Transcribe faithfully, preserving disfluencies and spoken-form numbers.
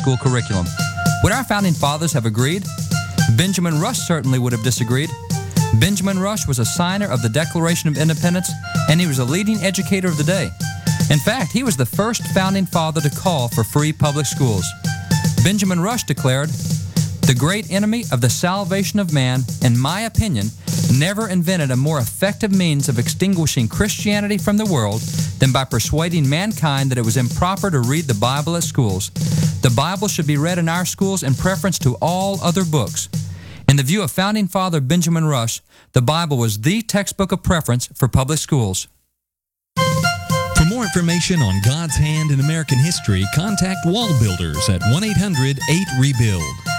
school curriculum. Would our founding fathers have agreed? Benjamin Rush certainly would have disagreed. Benjamin Rush was a signer of the Declaration of Independence, and he was a leading educator of the day. In fact, he was the first founding father to call for free public schools. Benjamin Rush declared, "The great enemy of the salvation of man, in my opinion, never invented a more effective means of extinguishing Christianity from the world than by persuading mankind that it was improper to read the Bible at schools. The Bible should be read in our schools in preference to all other books." In the view of founding father Benjamin Rush, the Bible was the textbook of preference for public schools. For more information on God's hand in American history, contact Wall Builders at one eight hundred eight rebuild.